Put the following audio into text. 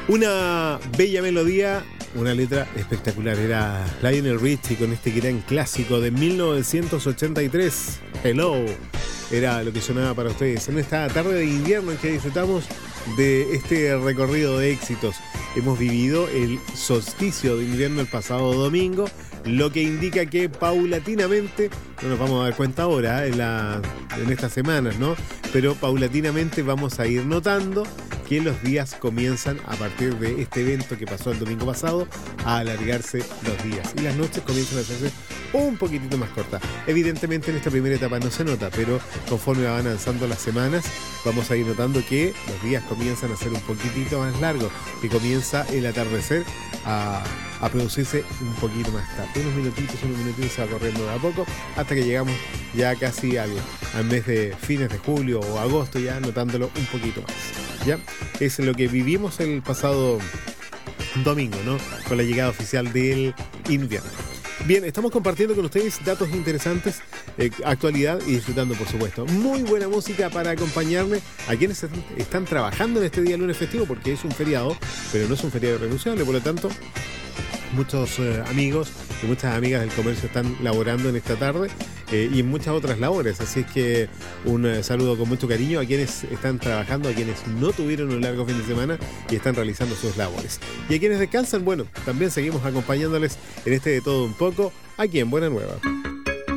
Una bella melodía, una letra espectacular. Era Lionel Richie con este gran clásico de 1983, Hello. Era lo que sonaba para ustedes en esta tarde de invierno en que disfrutamos de este recorrido de éxitos. Hemos vivido el solsticio de invierno el pasado domingo, lo que indica que paulatinamente, no nos vamos a dar cuenta ahora en estas semanas, ¿no? Pero paulatinamente vamos a ir notando que los días comienzan, a partir de este evento que pasó el domingo pasado, a alargarse los días. Y las noches comienzan a hacerse un poquitito más cortas. Evidentemente en esta primera etapa no se nota, pero conforme van avanzando las semanas, vamos a ir notando que los días comienzan a ser un poquitito más largos, que comienza el atardecer a producirse un poquito más tarde. Unos minutitos se va corriendo de a poco, hasta que llegamos ya casi al mes de fines de julio o agosto, ya notándolo un poquito más. ¿Ya? Es lo que vivimos el pasado domingo, ¿no? Con la llegada oficial del invierno. Bien, estamos compartiendo con ustedes datos interesantes, actualidad y disfrutando, por supuesto. Muy buena música para acompañarme a quienes están trabajando en este día lunes festivo, porque es un feriado, pero no es un feriado irrenunciable, por lo tanto, muchos amigos y muchas amigas del comercio están laborando en esta tarde y en muchas otras labores, así es que un saludo con mucho cariño a quienes están trabajando, a quienes no tuvieron un largo fin de semana y están realizando sus labores. Y a quienes descansan, bueno, también seguimos acompañándoles en este de todo un poco, aquí en Buena Nueva.